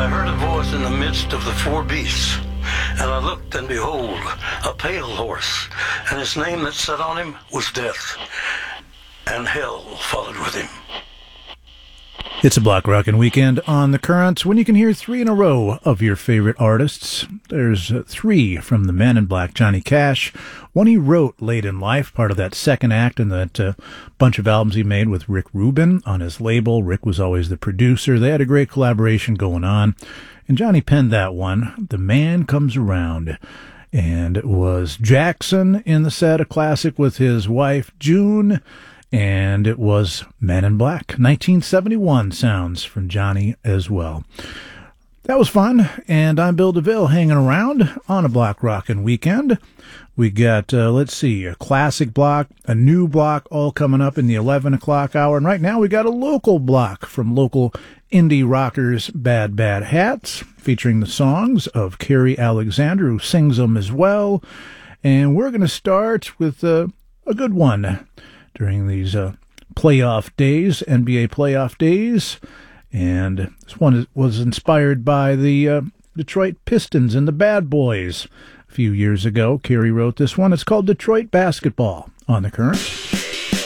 I heard a voice in the midst of the four beasts. And I looked, and behold, a pale horse, and his name that sat on him was Death, and hell followed with him. It's a block rockin' weekend on The Currents when you can hear 3 in a row of your favorite artists. There's 3 from the Men in Black, Johnny Cash. One he wrote late in life, part of that second act in that bunch of albums he made with Rick Rubin on his label. Rick was always the producer. They had a great collaboration going on. And Johnny penned that one, The Man Comes Around. And it was Jackson in the set, a classic with his wife, June. And it was Men in Black, 1971 sounds from Johnny as well. That was fun, and I'm Bill DeVille hanging around on a block rockin' weekend. We got, a classic block, a new block, all coming up in the 11 o'clock hour. And right now we got a local block from local indie rockers, Bad Bad Hats, featuring the songs of Carrie Alexander, who sings them as well. And we're going to start with a good one during these playoff days, NBA playoff days. And this one was inspired by the Detroit Pistons and the Bad Boys a few years ago. Carrie wrote this one. It's called Detroit Basketball on The Current.